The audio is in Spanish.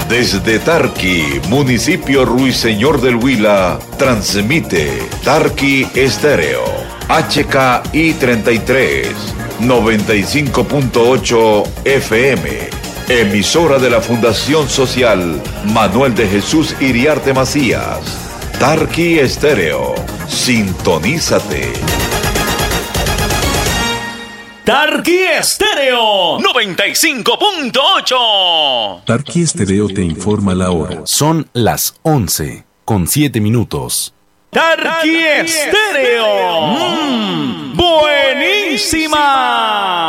Desde Tarqui, municipio Ruiseñor del Huila, transmite Tarqui Estéreo, HKI 33, 95.8 FM, emisora de la Fundación Social Manuel de Jesús Iriarte Macías. Tarqui Estéreo, sintonízate. Tarqui Estéreo 95.8. Tarqui Estéreo te informa la hora. Son las 11:07. Tarqui Estéreo. ¡Buenísima!